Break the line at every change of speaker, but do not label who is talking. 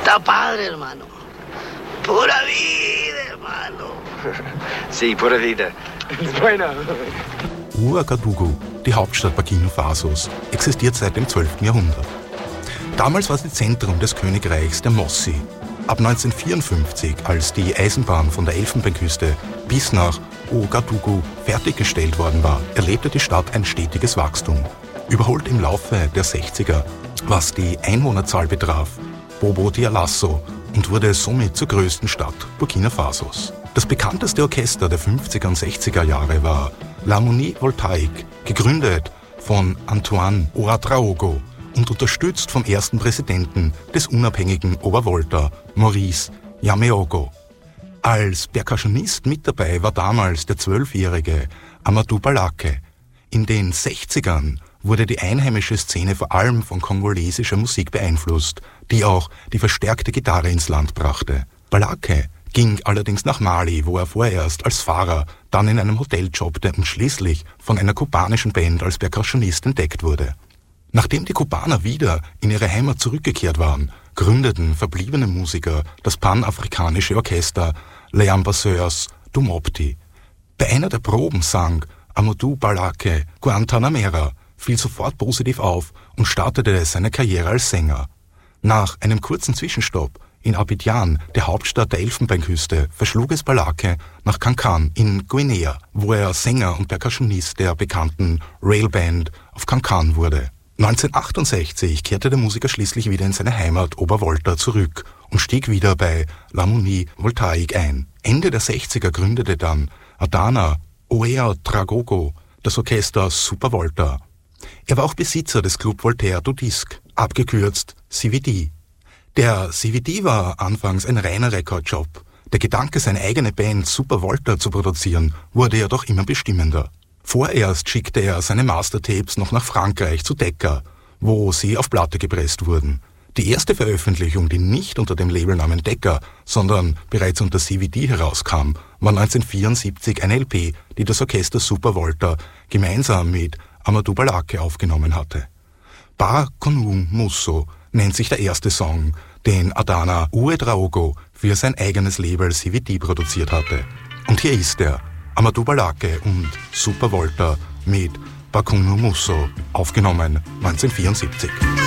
Está padre, hermano. Pura vida, hermano.
Sí, pura vida. Bueno.
Ouagadougou, die Hauptstadt Burkina Fasos, existiert seit dem 12. Jahrhundert. Damals war sie Zentrum des Königreichs der Mossi. Ab 1954, als die Eisenbahn von der Elfenbeinküste bis nach Ouagadougou fertiggestellt worden war, erlebte die Stadt ein stetiges Wachstum. Überholt im Laufe der 60er, was die Einwohnerzahl betraf, Bobo Dioulasso und wurde somit zur größten Stadt Burkina Fasos. Das bekannteste Orchester der 50er und 60er Jahre war L'Harmonie Voltaïque, gegründet von Antoine Ouédraogo und unterstützt vom ersten Präsidenten des unabhängigen Obervolta, Maurice Yameogo. Als Percussionist mit dabei war damals der 12-jährige Amadou Balake. In den 60ern wurde die einheimische Szene vor allem von kongolesischer Musik beeinflusst, die auch die verstärkte Gitarre ins Land brachte. Balake ging allerdings nach Mali, wo er vorerst als Fahrer, dann in einem Hotel jobbte und schließlich von einer kubanischen Band als Percussionist entdeckt wurde. Nachdem die Kubaner wieder in ihre Heimat zurückgekehrt waren, gründeten verbliebene Musiker das panafrikanische Orchester Les Ambassadeurs du Mopti. Bei einer der Proben sang Amadou Balake Guantanamera, fiel sofort positiv auf und startete seine Karriere als Sänger. Nach einem kurzen Zwischenstopp in Abidjan, der Hauptstadt der Elfenbeinküste, verschlug es Balake nach Kankan in Guinea, wo er Sänger und Percussionist der bekannten Railband of Kankan wurde. 1968 kehrte der Musiker schließlich wieder in seine Heimat Obervolta zurück und stieg wieder bei L'Harmonie Voltaïque ein. Ende der 60er gründete dann Adana Ouédraogo das Orchester Supervolta. Er war auch Besitzer des Club Voltaire du Disque, abgekürzt CVD. Der CVD war anfangs ein reiner Rekordjob. Der Gedanke, seine eigene Band Supervolta zu produzieren, wurde jedoch immer bestimmender. Vorerst schickte er seine Mastertapes noch nach Frankreich zu Decca, wo sie auf Platte gepresst wurden. Die erste Veröffentlichung, die nicht unter dem Labelnamen Decca, sondern bereits unter CVD herauskam, war 1974 eine LP, die das Orchester Supervolta gemeinsam mit Amadou Balake aufgenommen hatte. Ba Konu Musso nennt sich der erste Song, den Adana Ouédraogo für sein eigenes Label CVD produziert hatte. Und hier ist er, Amadou Balake und Supervolta mit Ba Konu Musso, aufgenommen 1974.